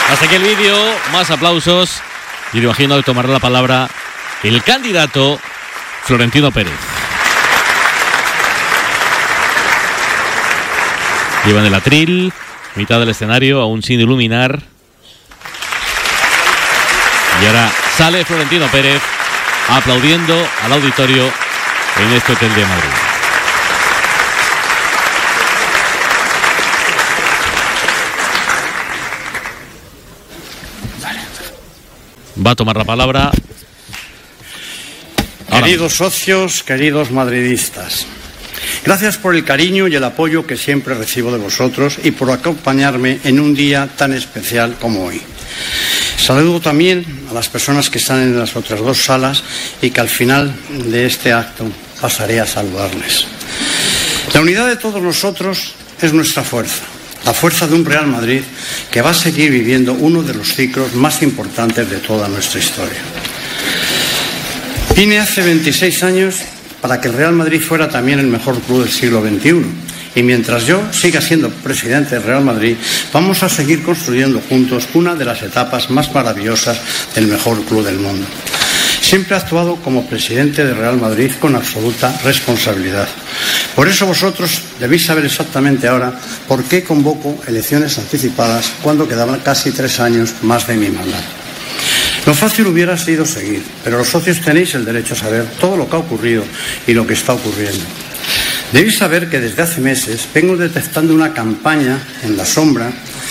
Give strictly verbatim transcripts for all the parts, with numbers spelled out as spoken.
Hasta aquí el vídeo, más aplausos. Y me imagino que tomará la palabra el candidato Florentino Pérez. Llevan el atril, mitad del escenario, aún sin iluminar. Y ahora sale Florentino Pérez aplaudiendo al auditorio en este hotel de Madrid. Va a tomar la palabra. Ahora. Queridos socios, queridos madridistas, gracias por el cariño y el apoyo que siempre recibo de vosotros y por acompañarme en un día tan especial como hoy. Saludo también a las personas que están en las otras dos salas y que al final de este acto pasaré a saludarles. La unidad de todos nosotros es nuestra fuerza. La fuerza de un Real Madrid que va a seguir viviendo uno de los ciclos más importantes de toda nuestra historia. Vine hace veintiséis años para que el Real Madrid fuera también el mejor club del siglo veintiuno. Y mientras yo siga siendo presidente del Real Madrid, vamos a seguir construyendo juntos una de las etapas más maravillosas del mejor club del mundo. Siempre he actuado como presidente del Real Madrid con absoluta responsabilidad. Por eso vosotros debéis saber exactamente ahora por qué convoco elecciones anticipadas cuando quedaban casi tres años más de mi mandato. Lo fácil hubiera sido seguir, pero los socios tenéis el derecho a saber todo lo que ha ocurrido y lo que está ocurriendo. Debéis saber que desde hace meses vengo detectando una campaña en la sombra,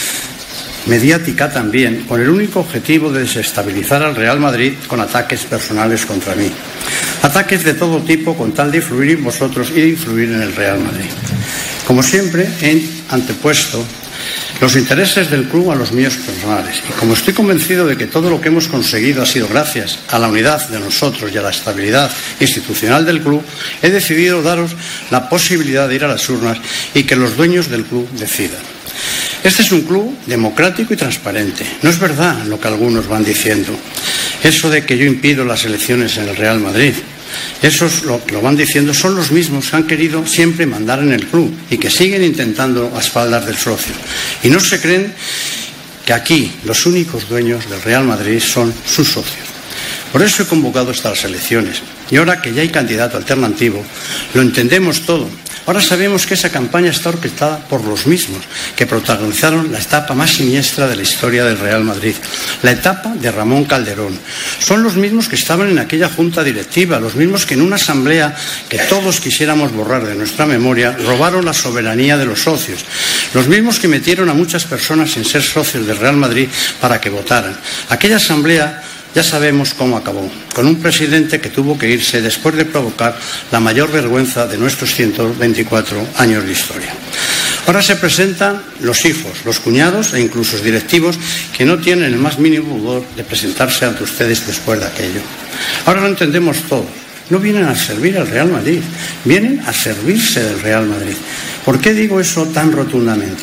mediática también, con el único objetivo de desestabilizar al Real Madrid con ataques personales contra mí. Ataques de todo tipo con tal de influir en vosotros y de influir en el Real Madrid. Como siempre, he antepuesto los intereses del club a los míos personales. Y como estoy convencido de que todo lo que hemos conseguido ha sido gracias a la unidad de nosotros y a la estabilidad institucional del club, he decidido daros la posibilidad de ir a las urnas y que los dueños del club decidan. Este es un club democrático y transparente. No es verdad lo que algunos van diciendo. Eso de que yo impido las elecciones en el Real Madrid. Esos lo, lo van diciendo son los mismos que han querido siempre mandar en el club y que siguen intentando a espaldas del socio. Y no se creen que aquí los únicos dueños del Real Madrid son sus socios. Por eso he convocado estas elecciones. Y ahora que ya hay candidato alternativo, lo entendemos todo. Ahora sabemos que esa campaña está orquestada por los mismos que protagonizaron la etapa más siniestra de la historia del Real Madrid, la etapa de Ramón Calderón. Son los mismos que estaban en aquella junta directiva, los mismos que en una asamblea que todos quisiéramos borrar de nuestra memoria, robaron la soberanía de los socios. Los mismos que metieron a muchas personas sin ser socios del Real Madrid para que votaran. Aquella asamblea ya sabemos cómo acabó, con un presidente que tuvo que irse después de provocar la mayor vergüenza de nuestros ciento veinticuatro años de historia. Ahora se presentan los hijos, los cuñados e incluso los directivos que no tienen el más mínimo pudor de presentarse ante ustedes después de aquello. Ahora lo entendemos todos. No vienen a servir al Real Madrid, vienen a servirse del Real Madrid. ¿Por qué digo eso tan rotundamente?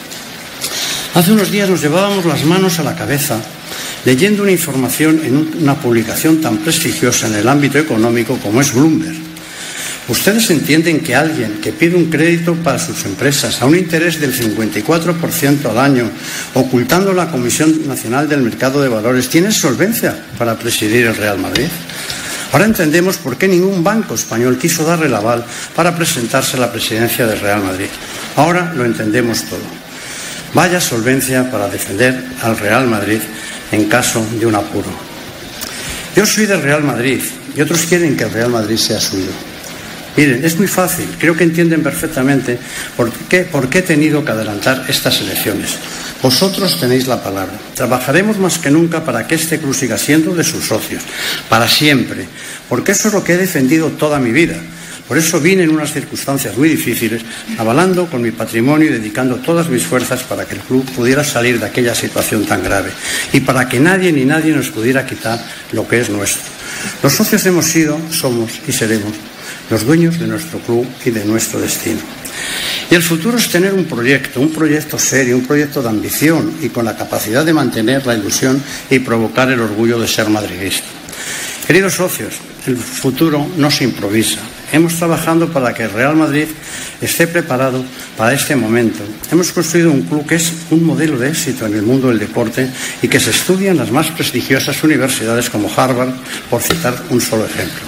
Hace unos días nos llevábamos las manos a la cabeza leyendo una información en una publicación tan prestigiosa en el ámbito económico como es Bloomberg. ¿Ustedes entienden que alguien que pide un crédito para sus empresas a un interés del cincuenta y cuatro por ciento al año, ocultando la Comisión Nacional del Mercado de Valores, tiene solvencia para presidir el Real Madrid? Ahora entendemos por qué ningún banco español quiso darle el aval para presentarse a la presidencia del Real Madrid. Ahora lo entendemos todo. Vaya solvencia para defender al Real Madrid en caso de un apuro. Yo soy del Real Madrid y otros quieren que el Real Madrid sea suyo. Miren, es muy fácil, creo que entienden perfectamente por qué, por qué he tenido que adelantar estas elecciones. Vosotros tenéis la palabra. Trabajaremos más que nunca para que este club siga siendo de sus socios, para siempre, porque eso es lo que he defendido toda mi vida. Por eso vine en unas circunstancias muy difíciles, avalando con mi patrimonio y dedicando todas mis fuerzas para que el club pudiera salir de aquella situación tan grave y para que nadie ni nadie nos pudiera quitar lo que es nuestro. Los socios hemos sido, somos y seremos los dueños de nuestro club y de nuestro destino. Y el futuro es tener un proyecto, un proyecto serio, un proyecto de ambición y con la capacidad de mantener la ilusión y provocar el orgullo de ser madridista. Queridos socios, el futuro no se improvisa. Hemos trabajado para que el Real Madrid esté preparado para este momento. Hemos construido un club que es un modelo de éxito en el mundo del deporte y que se estudia en las más prestigiosas universidades como Harvard, por citar un solo ejemplo.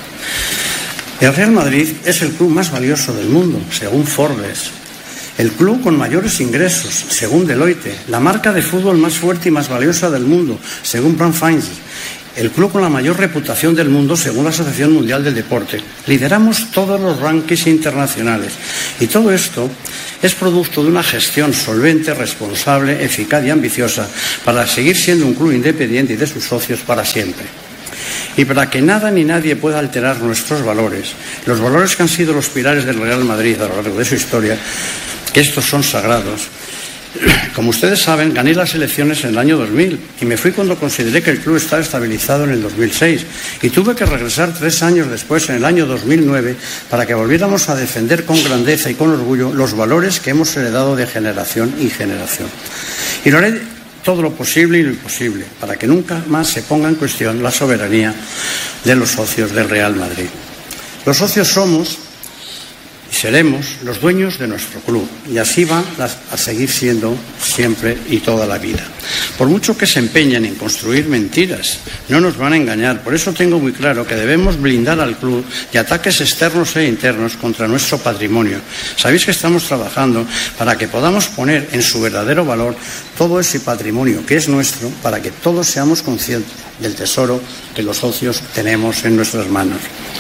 El Real Madrid es el club más valioso del mundo, según Forbes. El club con mayores ingresos, según Deloitte. La marca de fútbol más fuerte y más valiosa del mundo, según Brand Finance. El club con la mayor reputación del mundo, según la Asociación Mundial del Deporte. Lideramos todos los rankings internacionales. Y todo esto es producto de una gestión solvente, responsable, eficaz y ambiciosa para seguir siendo un club independiente y de sus socios para siempre. Y para que nada ni nadie pueda alterar nuestros valores, los valores que han sido los pilares del Real Madrid a lo largo de su historia, que estos son sagrados. Como ustedes saben, gané las elecciones en el año dos mil y me fui cuando consideré que el club estaba estabilizado en el dos mil seis y tuve que regresar tres años después, en el año dos mil nueve, para que volviéramos a defender con grandeza y con orgullo los valores que hemos heredado de generación y generación. Y lo haré todo lo posible y lo imposible para que nunca más se ponga en cuestión la soberanía de los socios del Real Madrid. Los socios somos y seremos los dueños de nuestro club, y así va a seguir siendo siempre y toda la vida. Por mucho que se empeñen en construir mentiras, no nos van a engañar. Por eso tengo muy claro que debemos blindar al club de ataques externos e internos contra nuestro patrimonio. Sabéis que estamos trabajando para que podamos poner en su verdadero valor todo ese patrimonio que es nuestro, para que todos seamos conscientes del tesoro que los socios tenemos en nuestras manos.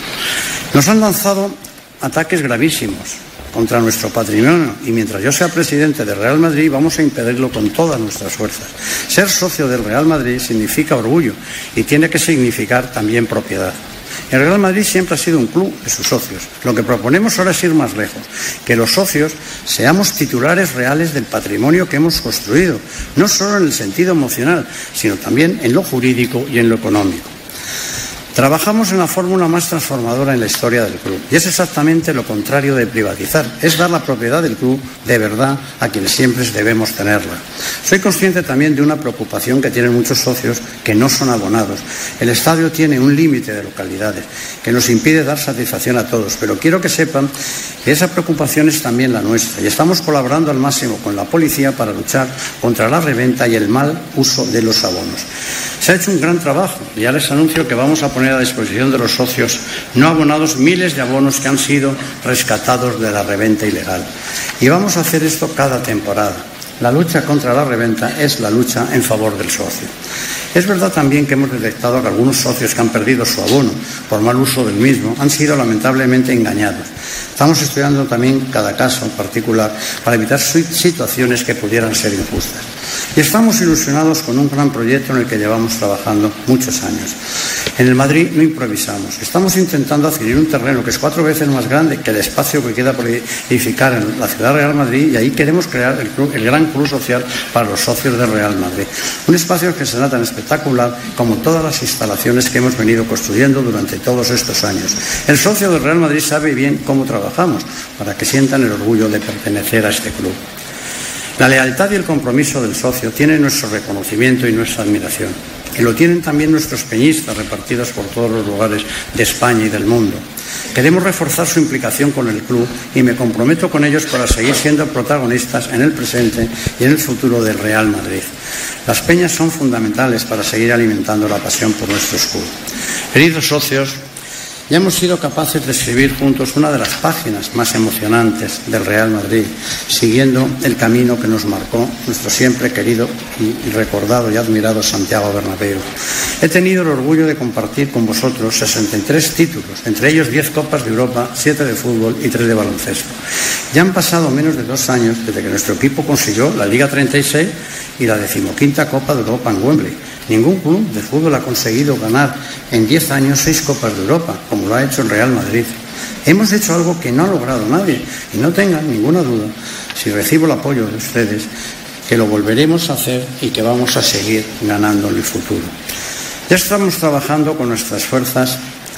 Nos han lanzado ataques gravísimos contra nuestro patrimonio y mientras yo sea presidente del Real Madrid vamos a impedirlo con todas nuestras fuerzas. Ser socio del Real Madrid significa orgullo y tiene que significar también propiedad. El Real Madrid siempre ha sido un club de sus socios. Lo que proponemos ahora es ir más lejos, que los socios seamos titulares reales del patrimonio que hemos construido, no solo en el sentido emocional, sino también en lo jurídico y en lo económico. Trabajamos en la fórmula más transformadora en la historia del club y es exactamente lo contrario de privatizar, es dar la propiedad del club de verdad a quienes siempre debemos tenerla. Soy consciente también de una preocupación que tienen muchos socios que no son abonados. El estadio tiene un límite de localidades que nos impide dar satisfacción a todos, pero quiero que sepan que esa preocupación es también la nuestra y estamos colaborando al máximo con la policía para luchar contra la reventa y el mal uso de los abonos. Se ha hecho un gran trabajo y ya les anuncio que vamos a poner a disposición de los socios no abonados miles de abonos que han sido rescatados de la reventa ilegal. Y vamos a hacer esto cada temporada. La lucha contra la reventa es la lucha en favor del socio. Es verdad también que hemos detectado que algunos socios que han perdido su abono por mal uso del mismo han sido lamentablemente engañados. Estamos estudiando también cada caso en particular para evitar situaciones que pudieran ser injustas. Y estamos ilusionados con un gran proyecto en el que llevamos trabajando muchos años. En el Madrid no improvisamos. Estamos intentando adquirir un terreno que es cuatro veces más grande que el espacio que queda por edificar en la ciudad de Real Madrid y ahí queremos crear el, club, el gran club social para los socios del Real Madrid. Un espacio que será tan espectacular como todas las instalaciones que hemos venido construyendo durante todos estos años. El socio del Real Madrid sabe bien cómo trabajamos para que sientan el orgullo de pertenecer a este club. La lealtad y el compromiso del socio tienen nuestro reconocimiento y nuestra admiración. Y lo tienen también nuestros peñistas repartidos por todos los lugares de España y del mundo. Queremos reforzar su implicación con el club y me comprometo con ellos para seguir siendo protagonistas en el presente y en el futuro del Real Madrid. Las peñas son fundamentales para seguir alimentando la pasión por nuestros clubes. Queridos socios, ya hemos sido capaces de escribir juntos una de las páginas más emocionantes del Real Madrid, siguiendo el camino que nos marcó nuestro siempre querido y recordado y admirado Santiago Bernabéu. He tenido el orgullo de compartir con vosotros sesenta y tres títulos, entre ellos diez Copas de Europa, siete de fútbol y tres de baloncesto. Ya han pasado menos de dos años desde que nuestro equipo consiguió la Liga treinta y seis y la decimoquinta Copa de Europa en Wembley. Ningún club de fútbol ha conseguido ganar en diez años seis Copas de Europa, como lo ha hecho el Real Madrid. Hemos hecho algo que no ha logrado nadie, y no tengan ninguna duda, si recibo el apoyo de ustedes, que lo volveremos a hacer y que vamos a seguir ganando en el futuro. Ya estamos trabajando con nuestras fuerzas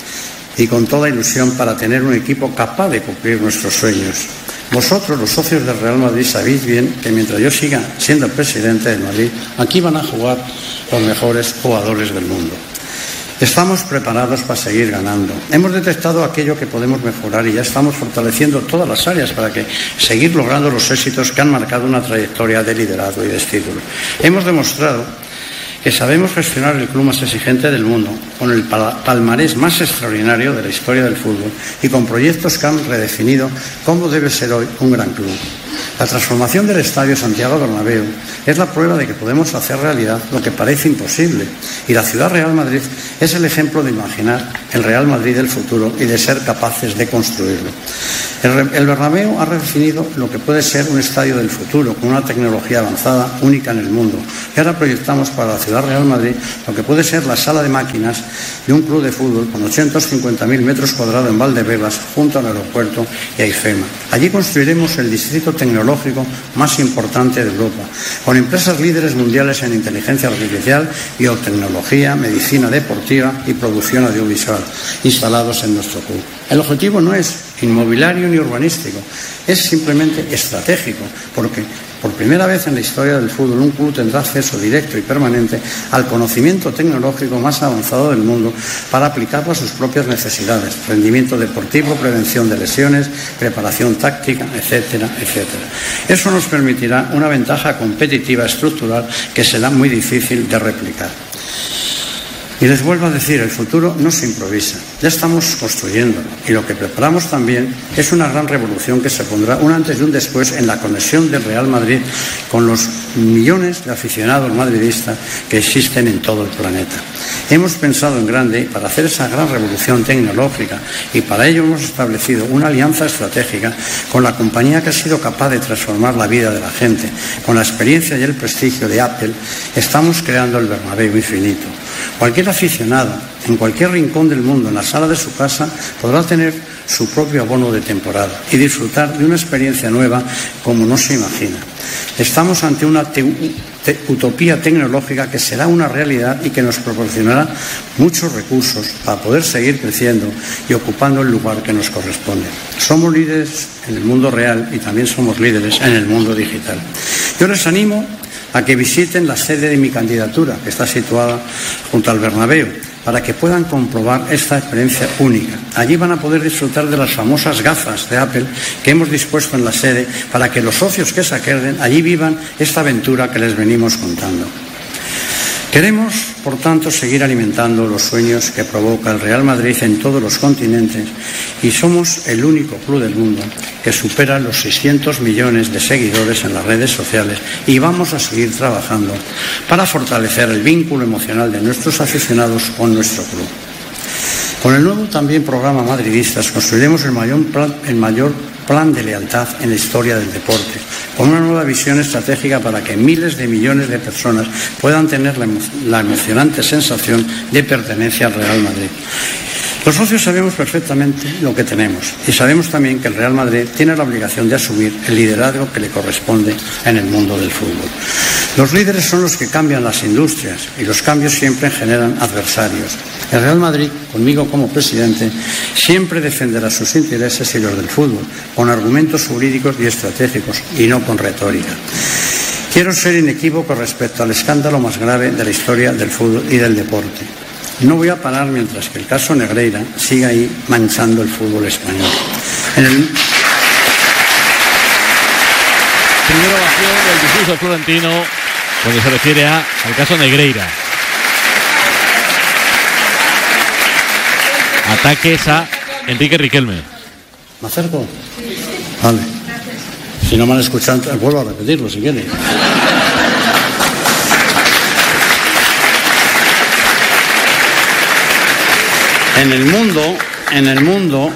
y con toda ilusión para tener un equipo capaz de cumplir nuestros sueños. Vosotros, los socios del Real Madrid, sabéis bien que mientras yo siga siendo el presidente del Madrid, aquí van a jugar los mejores jugadores del mundo. Estamos preparados para seguir ganando. Hemos detectado aquello que podemos mejorar y ya estamos fortaleciendo todas las áreas para que seguir logrando los éxitos que han marcado una trayectoria de liderazgo y de títulos. Hemos demostrado que sabemos gestionar el club más exigente del mundo, con el palmarés más extraordinario de la historia del fútbol y con proyectos que han redefinido cómo debe ser hoy un gran club. La transformación del Estadio Santiago Bernabéu es la prueba de que podemos hacer realidad lo que parece imposible, y la Ciudad Real Madrid es el ejemplo de imaginar el Real Madrid del futuro y de ser capaces de construirlo. El, el Bernabéu ha redefinido lo que puede ser un estadio del futuro, con una tecnología avanzada única en el mundo, y ahora proyectamos para la Ciudad Real Madrid lo que puede ser la sala de máquinas de un club de fútbol con ochocientos cincuenta mil metros cuadrados en Valdebebas, junto al aeropuerto y a IFEMA. Allí construiremos el distrito tecnológico más importante de Europa, con empresas líderes mundiales en inteligencia artificial, biotecnología, medicina deportiva y producción audiovisual, instalados en nuestro club. El objetivo no es inmobiliario ni urbanístico, es simplemente estratégico, porque por primera vez en la historia del fútbol un club tendrá acceso directo y permanente al conocimiento tecnológico más avanzado del mundo para aplicarlo a sus propias necesidades: rendimiento deportivo, prevención de lesiones, preparación táctica, etcétera, etcétera. Eso nos permitirá una ventaja competitiva estructural que será muy difícil de replicar. Y les vuelvo a decir, el futuro no se improvisa, ya estamos construyéndolo, y lo que preparamos también es una gran revolución que se pondrá un antes y un después en la conexión del Real Madrid con los millones de aficionados madridistas que existen en todo el planeta. Hemos pensado en grande para hacer esa gran revolución tecnológica, y para ello hemos establecido una alianza estratégica con la compañía que ha sido capaz de transformar la vida de la gente. Con la experiencia y el prestigio de Apple, estamos creando el Bernabéu infinito. Cualquier aficionado, en cualquier rincón del mundo, en la sala de su casa, podrá tener su propio abono de temporada y disfrutar de una experiencia nueva como no se imagina. Estamos ante una te te utopía tecnológica que será una realidad y que nos proporcionará muchos recursos para poder seguir creciendo y ocupando el lugar que nos corresponde. Somos líderes en el mundo real y también somos líderes en el mundo digital. Yo les animo a que visiten la sede de mi candidatura, que está situada junto al Bernabéu, para que puedan comprobar esta experiencia única. Allí van a poder disfrutar de las famosas gafas de Apple que hemos dispuesto en la sede para que los socios que se queden allí vivan esta aventura que les venimos contando. Queremos, por tanto, seguir alimentando los sueños que provoca el Real Madrid en todos los continentes, y somos el único club del mundo que supera los seiscientos millones de seguidores en las redes sociales, y vamos a seguir trabajando para fortalecer el vínculo emocional de nuestros aficionados con nuestro club. Con el nuevo también programa Madridistas construiremos el mayor plan, el mayor plan de lealtad en la historia del deporte, con una nueva visión estratégica para que miles de millones de personas puedan tener la, emo la emocionante sensación de pertenencia al Real Madrid. Los socios sabemos perfectamente lo que tenemos, y sabemos también que el Real Madrid tiene la obligación de asumir el liderazgo que le corresponde en el mundo del fútbol. Los líderes son los que cambian las industrias, y los cambios siempre generan adversarios. El Real Madrid, conmigo como presidente, siempre defenderá sus intereses y los del fútbol, con argumentos jurídicos y estratégicos, y no con retórica. Quiero ser inequívoco respecto al escándalo más grave de la historia del fútbol y del deporte. No voy a parar mientras que el caso Negreira siga ahí manchando el fútbol español. En el... Primera ovación del discurso florentino cuando se refiere a, al caso Negreira. Ataques a Enrique Riquelme. ¿Me acerco? Vale. Si no me han escuchado, vuelvo a repetirlo si quieren. En el mundo, en el mundo,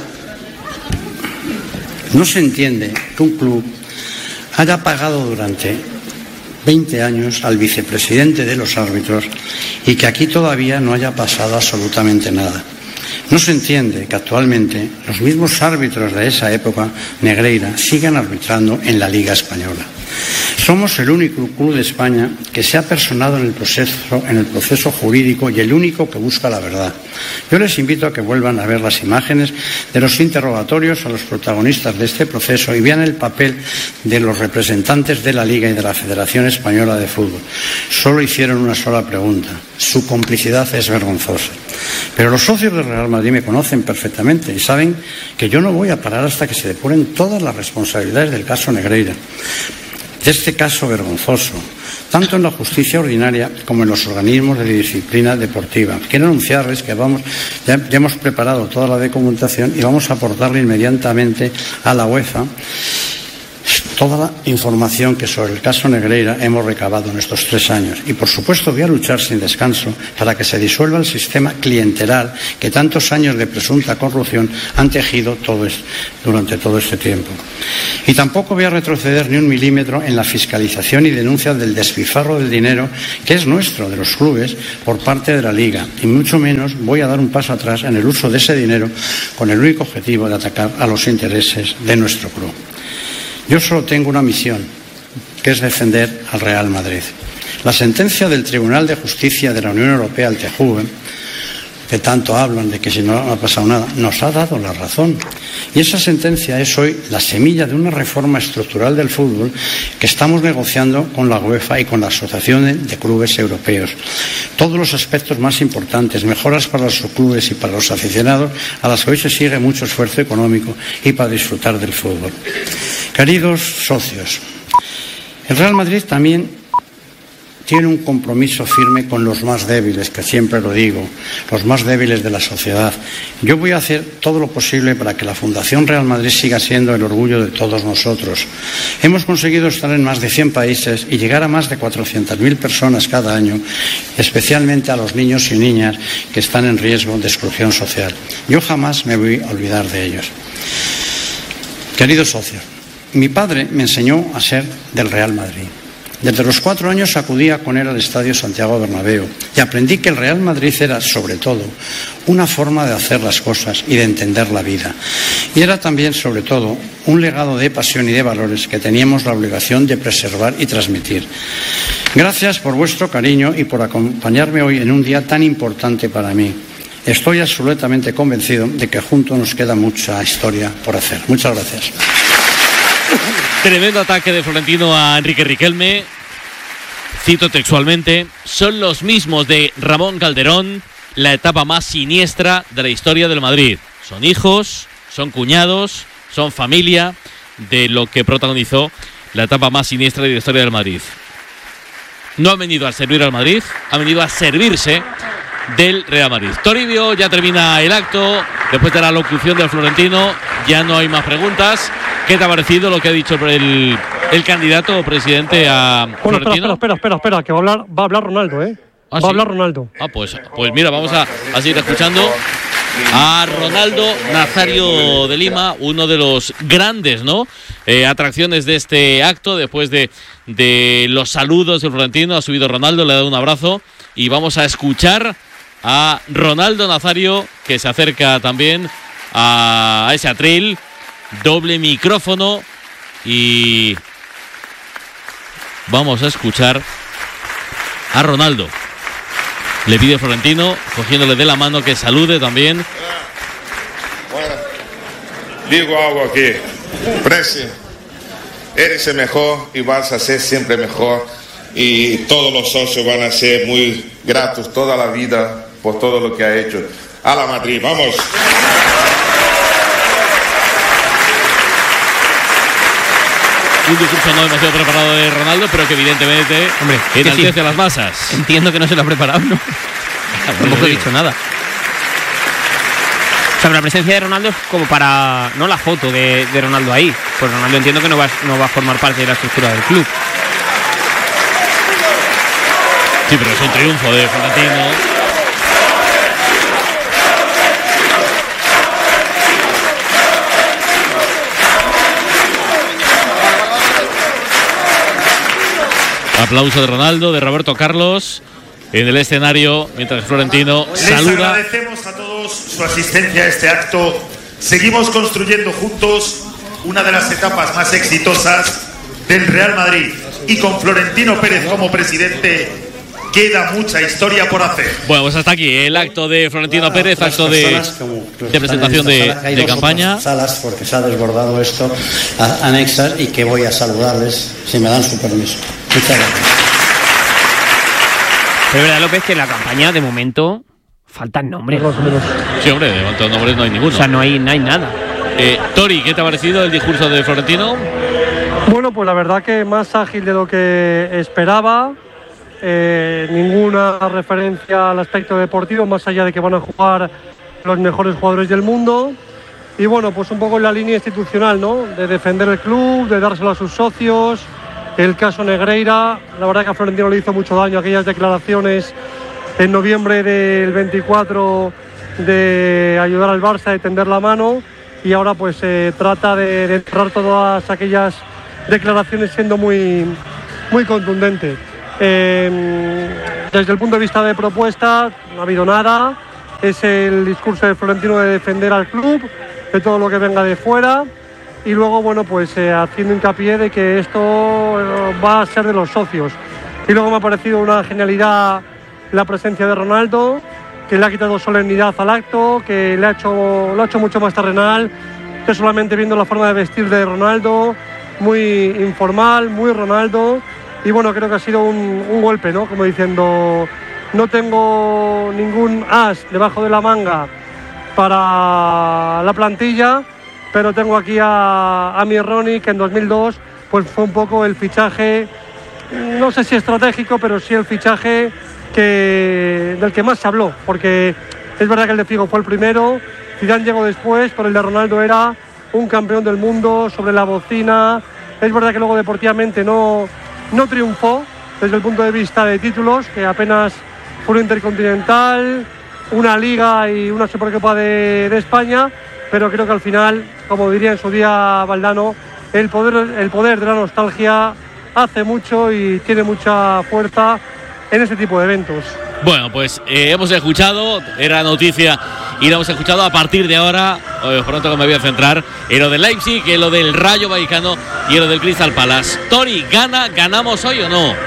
no se entiende que un club haya pagado durante veinte años al vicepresidente de los árbitros y que aquí todavía no haya pasado absolutamente nada. No se entiende que actualmente los mismos árbitros de esa época, Negreira, sigan arbitrando en la Liga Española. Somos el único club de España que se ha personado en el proceso, en el proceso jurídico y el único que busca la verdad. Yo les invito a que vuelvan a ver las imágenes de los interrogatorios a los protagonistas de este proceso y vean el papel de los representantes de la Liga y de la Federación Española de Fútbol. Solo hicieron una sola pregunta. Su complicidad es vergonzosa. Pero los socios del Real Madrid me conocen perfectamente y saben que yo no voy a parar hasta que se depuren todas las responsabilidades del caso Negreira, de este caso vergonzoso, tanto en la justicia ordinaria como en los organismos de disciplina deportiva. Quiero anunciarles que vamos, ya, ya hemos preparado toda la documentación y vamos a aportarle inmediatamente a la UEFA toda la información que sobre el caso Negreira hemos recabado en estos tres años. Y, por supuesto, voy a luchar sin descanso para que se disuelva el sistema clientelar que tantos años de presunta corrupción han tejido todo este, durante todo este tiempo. Y tampoco voy a retroceder ni un milímetro en la fiscalización y denuncia del despilfarro del dinero que es nuestro, de los clubes, por parte de la Liga. Y mucho menos voy a dar un paso atrás en el uso de ese dinero con el único objetivo de atacar a los intereses de nuestro club. Yo solo tengo una misión, que es defender al Real Madrid. La sentencia del Tribunal de Justicia de la Unión Europea, el T J U E, que tanto hablan de que si no ha pasado nada, nos ha dado la razón. Y esa sentencia es hoy la semilla de una reforma estructural del fútbol que estamos negociando con la UEFA y con la Asociación de Clubes Europeos. Todos los aspectos más importantes, mejoras para los clubes y para los aficionados, a las que hoy se sigue mucho esfuerzo económico y para disfrutar del fútbol. Queridos socios, el Real Madrid también tiene un compromiso firme con los más débiles, que siempre lo digo, los más débiles de la sociedad. Yo voy a hacer todo lo posible para que la Fundación Real Madrid siga siendo el orgullo de todos nosotros. Hemos conseguido estar en más de cien países y llegar a más de cuatrocientas mil personas cada año, especialmente a los niños y niñas que están en riesgo de exclusión social. Yo jamás me voy a olvidar de ellos. Queridos socios, mi padre me enseñó a ser del Real Madrid. Desde los cuatro años acudía con él al Estadio Santiago Bernabéu y aprendí que el Real Madrid era, sobre todo, una forma de hacer las cosas y de entender la vida. Y era también, sobre todo, un legado de pasión y de valores que teníamos la obligación de preservar y transmitir. Gracias por vuestro cariño y por acompañarme hoy en un día tan importante para mí. Estoy absolutamente convencido de que juntos nos queda mucha historia por hacer. Muchas gracias. Tremendo ataque de Florentino a Enrique Riquelme. Cito textualmente: son los mismos de Ramón Calderón, la etapa más siniestra de la historia del Madrid. Son hijos, son cuñados, son familia de lo que protagonizó la etapa más siniestra de la historia del Madrid. No han venido a servir al Madrid, han venido a servirse del Real Madrid. Toribio, ya termina el acto. Después de la locución del Florentino, ya no hay más preguntas. ¿Qué te ha parecido lo que ha dicho el, el candidato presidente a bueno, Florentino? Espera, espera, espera, espera, que va a hablar, va a hablar Ronaldo, ¿eh? ¿Ah, va sí? a hablar Ronaldo. Ah, pues, pues mira, vamos a, a seguir escuchando a Ronaldo Nazario de Lima, uno de los grandes, ¿no? Eh, atracciones de este acto. Después de, de los saludos de Florentino, ha subido Ronaldo, le ha dado un abrazo y vamos a escuchar a Ronaldo Nazario, que se acerca también a ese atril. Doble micrófono y vamos a escuchar a Ronaldo. Le pide Florentino, cogiéndole de la mano, que salude también. Bueno, digo algo aquí. Presi, eres el mejor y vas a ser siempre mejor. Y todos los socios van a ser muy gratos toda la vida por todo lo que ha hecho. A la Madrid, vamos. Un discurso no demasiado preparado de Ronaldo, pero que evidentemente Hombre, enaltece sí. a las masas. Entiendo que no se lo ha preparado, ¿no? Tampoco he dicho nada. O sea, la presencia de Ronaldo es como para... No la foto de, de Ronaldo ahí. Pues Ronaldo entiendo que no va, no va a formar parte de la estructura del club. Sí, pero es un triunfo de Florentino. Aplauso de Ronaldo, de Roberto Carlos en el escenario, mientras Florentino saluda. Les agradecemos a todos su asistencia a este acto. Seguimos construyendo juntos una de las etapas más exitosas del Real Madrid. y con Florentino Pérez como presidente queda mucha historia por hacer. Bueno, pues hasta aquí el acto de Florentino Pérez, acto de, de presentación de, de campaña. Salas porque se ha desbordado esto a, anexas y que voy a saludarles si me dan su permiso. Muchas gracias. Pero es verdad, López, que en la campaña de momento faltan nombres. Sí, hombre, de cuantos nombres no hay ninguno. O sea, no hay, no hay nada. Eh, Tori, ¿qué te ha parecido el discurso de Florentino? Bueno, pues la verdad que más ágil de lo que esperaba. Eh, ninguna referencia al aspecto deportivo, más allá de que van a jugar los mejores jugadores del mundo. Y bueno, pues un poco en la línea institucional, ¿no? De defender el club, de dárselo a sus socios. El caso Negreira, la verdad que a Florentino le hizo mucho daño aquellas declaraciones en noviembre del veinticuatro de ayudar al Barça, de tender la mano, y ahora pues se eh, trata de, de enterrar todas aquellas declaraciones siendo muy, muy contundente. Eh, desde el punto de vista de propuesta no ha habido nada, es el discurso de Florentino de defender al club, de todo lo que venga de fuera, y luego bueno pues eh, haciendo hincapié de que esto eh, va a ser de los socios. Y luego me ha parecido una genialidad la presencia de Ronaldo, que le ha quitado solemnidad al acto, que le ha hecho, lo ha hecho mucho más terrenal, que solamente viendo la forma de vestir de Ronaldo, muy informal, muy Ronaldo. Y bueno, creo que ha sido un, un golpe, ¿no? Como diciendo, no tengo ningún as debajo de la manga para la plantilla, pero tengo aquí a, a mi Ronnie, que en dos mil dos pues fue un poco el fichaje, no sé si estratégico, pero sí el fichaje que, del que más se habló, porque es verdad que el de Figo fue el primero, Zidane llegó después, pero el de Ronaldo era un campeón del mundo sobre la bocina. Es verdad que luego deportivamente no... no triunfó desde el punto de vista de títulos, que apenas fue un intercontinental, una liga y una Supercopa de, de España, pero creo que al final, como diría en su día Valdano, el poder, el poder de la nostalgia hace mucho y tiene mucha fuerza en este tipo de eventos. Bueno, pues eh, hemos escuchado, era noticia y lo hemos escuchado. A partir de ahora, eh, pronto que me voy a centrar en lo del Leipzig, en lo del Rayo Vallecano y en lo del Crystal Palace. Tori, ¿gana, ganamos hoy o no?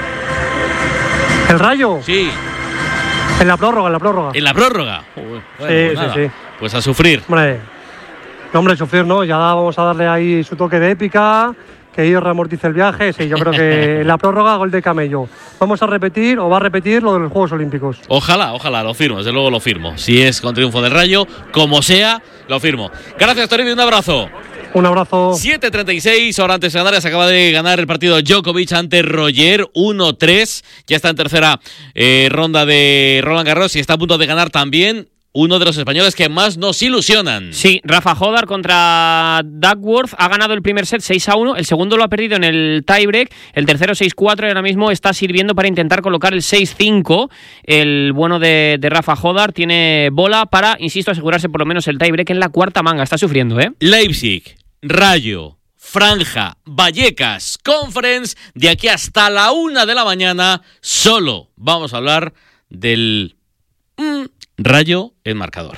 ¿El Rayo? Sí. En la prórroga, en la prórroga. ¿En la prórroga? Bueno, sí, pues nada, sí, sí. Pues a sufrir. Hombre, no, hombre, sufrir no, ya vamos a darle ahí su toque de épica, que ellos reamortice el viaje. Sí, yo creo que en la prórroga, gol de camello. Vamos a repetir, o va a repetir, lo de los Juegos Olímpicos. Ojalá, ojalá, lo firmo, desde luego lo firmo. Si es con triunfo del Rayo, como sea, lo firmo. Gracias, Toribio, un abrazo. Un abrazo. siete treinta y seis, ahora antes de Canarias, acaba de ganar el partido Djokovic ante Roger, uno tres. Ya está en tercera eh, ronda de Roland Garros y está a punto de ganar también uno de los españoles que más nos ilusionan. Sí, Rafa Hodar contra Duckworth. Ha ganado el primer set seis a uno. El segundo lo ha perdido en el tiebreak. El tercero seis cuatro y ahora mismo está sirviendo para intentar colocar el seis cinco. El bueno de, de Rafa Hodar tiene bola para, insisto, asegurarse por lo menos el tiebreak en la cuarta manga. Está sufriendo, ¿eh? Leipzig, Rayo, Franja, Vallecas, Conference. De aquí hasta la una de la mañana solo vamos a hablar del... Mm, Rayo en marcador.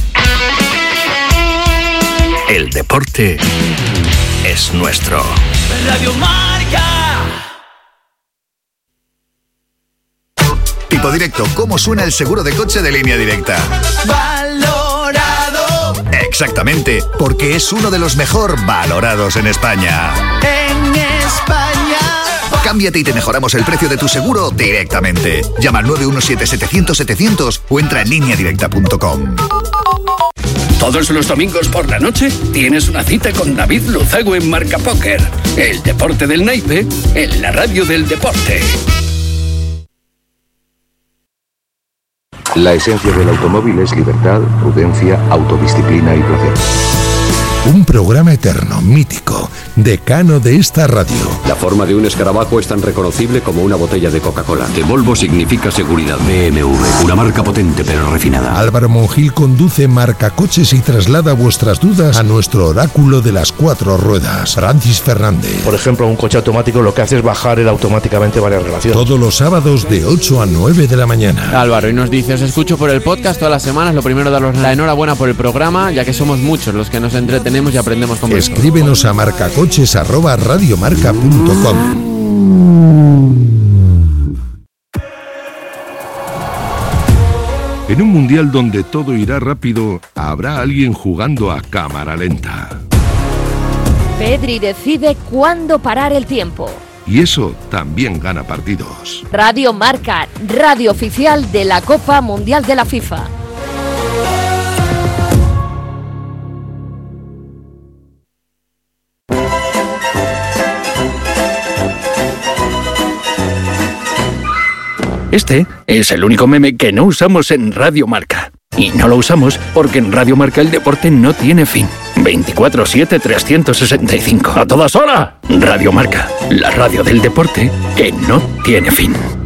El deporte es nuestro. Radio Marca. Tipo Directo, ¿cómo suena el seguro de coche de Línea Directa? Valorado. Exactamente, porque es uno de los mejor valorados en España. En España. Cámbiate y te mejoramos el precio de tu seguro directamente. Llama al nueve uno siete setecientos setecientos o entra en línea directa punto com. Todos los domingos por la noche tienes una cita con David Luzago en Marca Póker. El deporte del naipe en la radio del deporte. La esencia del automóvil es libertad, prudencia, autodisciplina y placer. Un programa eterno, mítico, decano de esta radio. La forma de un escarabajo es tan reconocible como una botella de Coca-Cola. De Volvo significa seguridad. B M W, una marca potente pero refinada. Álvaro Monjil conduce Marcacoches y traslada vuestras dudas a nuestro oráculo de las cuatro ruedas, Francis Fernández. Por ejemplo, un coche automático lo que hace es bajar él automáticamente varias relaciones. Todos los sábados de ocho a nueve de la mañana. Álvaro, y nos dice, os escucho por el podcast todas las semanas. Lo primero, daros la enhorabuena por el programa, ya que somos muchos los que nos entretenemos y aprendemos con vosotros. Escríbenos a marcacoches arroba radiomarca punto com. En un mundial donde todo irá rápido, habrá alguien jugando a cámara lenta. Pedri decide cuándo parar el tiempo. Y eso también gana partidos. Radio Marca, radio oficial de la Copa Mundial de la FIFA. Este es el único meme que no usamos en Radio Marca. Y no lo usamos porque en Radio Marca el deporte no tiene fin. veinticuatro siete trescientos sesenta y cinco. ¡A todas horas! Radio Marca, la radio del deporte que no tiene fin.